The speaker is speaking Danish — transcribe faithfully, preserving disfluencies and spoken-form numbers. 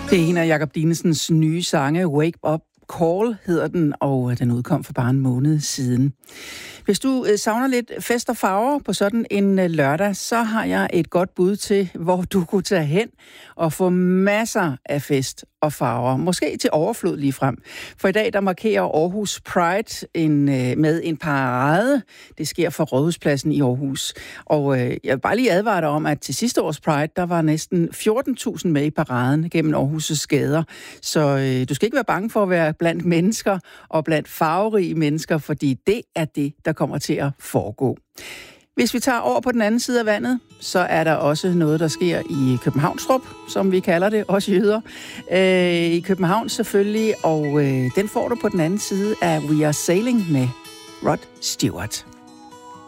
Det er en af Jakob Dinesens nye sange, Wake Up Call hedder den, og den udkom for bare en måned siden. Hvis du savner lidt fest og farver på sådan en lørdag, så har jeg et godt bud til, hvor du kunne tage hen og få masser af fest og farver. Måske til overflod lige frem. For i dag der markerer Aarhus Pride en, med en parade. Det sker fra Rådhuspladsen i Aarhus. Og jeg vil bare lige advare dig om, at til sidste års Pride, der var næsten fjorten tusind med i paraden gennem Aarhus' gader. Så øh, du skal ikke være bange for at være blandt mennesker og blandt farverige mennesker, fordi det er det, der kommer til at foregå. Hvis vi tager over på den anden side af vandet, så er der også noget, der sker i Københavnstrup, som vi kalder det, også jøder. Øh, I København selvfølgelig, og øh, den får du på den anden side af We Are Sailing med Rod Stewart.